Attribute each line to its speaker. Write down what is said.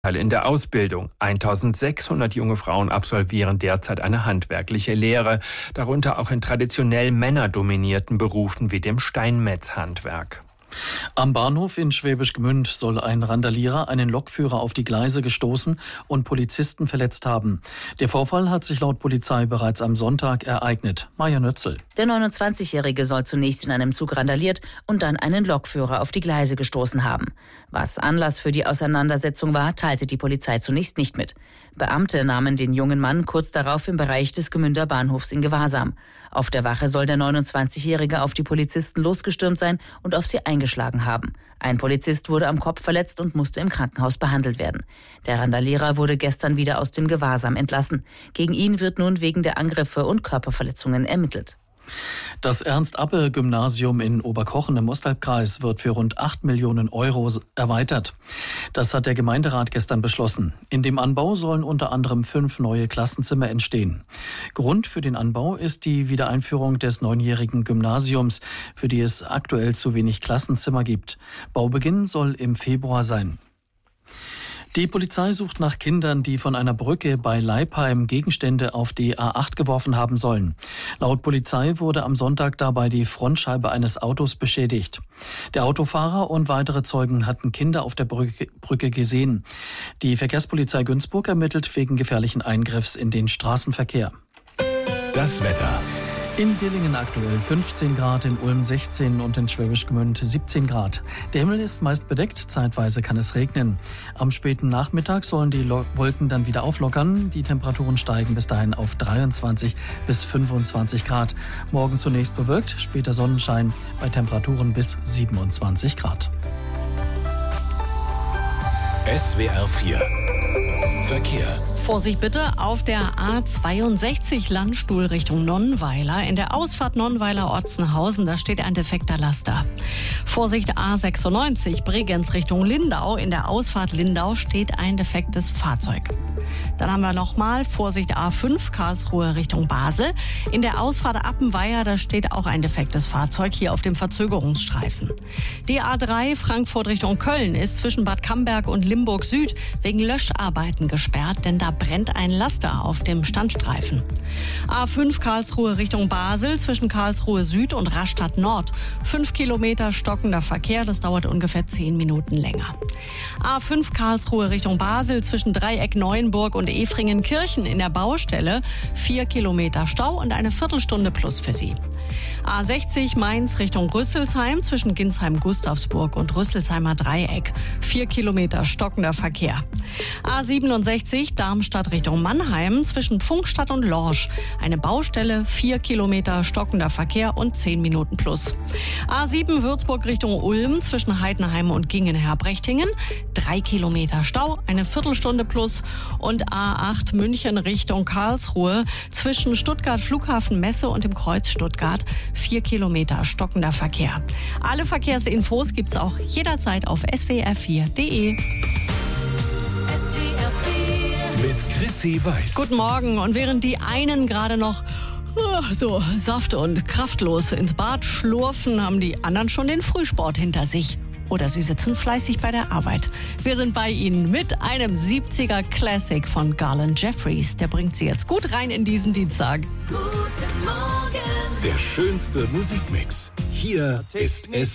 Speaker 1: In der Ausbildung. 1600 junge Frauen absolvieren derzeit eine handwerkliche Lehre, darunter auch in traditionell männerdominierten Berufen wie dem Steinmetzhandwerk.
Speaker 2: Am Bahnhof in Schwäbisch Gmünd soll ein Randalierer einen Lokführer auf die Gleise gestoßen und Polizisten verletzt haben. Der Vorfall hat sich laut Polizei bereits am Sonntag ereignet. Maja Nötzel.
Speaker 3: Der 29-Jährige soll zunächst in einem Zug randaliert und dann einen Lokführer auf die Gleise gestoßen haben. Was Anlass für die Auseinandersetzung war, teilte die Polizei zunächst nicht mit. Beamte nahmen den jungen Mann kurz darauf im Bereich des Gmünder Bahnhofs in Gewahrsam. Auf der Wache soll der 29-Jährige auf die Polizisten losgestürmt sein und auf sie eingeschlagen haben. Ein Polizist wurde am Kopf verletzt und musste im Krankenhaus behandelt werden. Der Randalierer wurde gestern wieder aus dem Gewahrsam entlassen. Gegen ihn wird nun wegen der Angriffe und Körperverletzungen ermittelt.
Speaker 2: Das Ernst-Abbe-Gymnasium in Oberkochen im Osthalbkreis wird für rund 8 Millionen Euro erweitert. Das hat der Gemeinderat gestern beschlossen. In dem Anbau sollen unter anderem 5 neue Klassenzimmer entstehen. Grund für den Anbau ist die Wiedereinführung des 9-jährigen Gymnasiums, für die es aktuell zu wenig Klassenzimmer gibt. Baubeginn soll im Februar sein. Die Polizei sucht nach Kindern, die von einer Brücke bei Leipheim Gegenstände auf die A8 geworfen haben sollen. Laut Polizei wurde am Sonntag dabei die Frontscheibe eines Autos beschädigt. Der Autofahrer und weitere Zeugen hatten Kinder auf der Brücke gesehen. Die Verkehrspolizei Günzburg ermittelt wegen gefährlichen Eingriffs in den Straßenverkehr.
Speaker 4: Das Wetter.
Speaker 2: In Dillingen aktuell 15 Grad, in Ulm 16 und in Schwäbisch Gmünd 17 Grad. Der Himmel ist meist bedeckt, zeitweise kann es regnen. Am späten Nachmittag sollen die Wolken dann wieder auflockern. Die Temperaturen steigen bis dahin auf 23 bis 25 Grad. Morgen zunächst bewölkt, später Sonnenschein bei Temperaturen bis 27 Grad.
Speaker 4: SWR 4 Verkehr.
Speaker 5: Vorsicht bitte auf der A62 Landstuhl Richtung Nonnweiler. In der Ausfahrt Nonnweiler-Otzenhausen, da steht ein defekter Laster. Vorsicht A96 Bregenz Richtung Lindau. In der Ausfahrt Lindau steht ein defektes Fahrzeug. Dann haben wir nochmal Vorsicht A5 Karlsruhe Richtung Basel. In der Ausfahrt Appenweier, da steht auch ein defektes Fahrzeug hier auf dem Verzögerungsstreifen. Die A3 Frankfurt Richtung Köln ist zwischen Bad Camberg und Limburg Süd wegen Löscharbeiten gesperrt, denn da brennt ein Laster auf dem Standstreifen. A5 Karlsruhe Richtung Basel zwischen Karlsruhe Süd und Rastatt Nord. 5 Kilometer stockender Verkehr, das dauert ungefähr 10 Minuten länger. A5 Karlsruhe Richtung Basel zwischen Dreieck Neuenburg und Efringenkirchen in der Baustelle. 4 Kilometer Stau und eine Viertelstunde plus für Sie. A60 Mainz Richtung Rüsselsheim zwischen Ginsheim-Gustavsburg und Rüsselsheimer Dreieck. 4 Kilometer stockender Verkehr. A67 Darmstadt Richtung Mannheim zwischen Pfungstadt und Lorsch. Eine Baustelle, 4 Kilometer stockender Verkehr und 10 Minuten plus. A7 Würzburg Richtung Ulm zwischen Heidenheim und Gingen-Herbrechtingen. 3 Kilometer Stau, eine Viertelstunde plus. Und A8 München Richtung Karlsruhe zwischen Stuttgart Flughafen Messe und dem Kreuz Stuttgart. 4 Kilometer stockender Verkehr. Alle Verkehrsinfos gibt's auch jederzeit auf swr4.de.
Speaker 4: Mit Chrissy Weiß.
Speaker 5: Guten Morgen. Und während die einen gerade noch so saft- und kraftlos ins Bad schlurfen, haben die anderen schon den Frühsport hinter sich. Oder sie sitzen fleißig bei der Arbeit. Wir sind bei Ihnen mit einem 70er Classic von Garland Jeffries. Der bringt Sie jetzt gut rein in diesen Dienstag.
Speaker 4: Guten Morgen. Der schönste Musikmix. Hier ist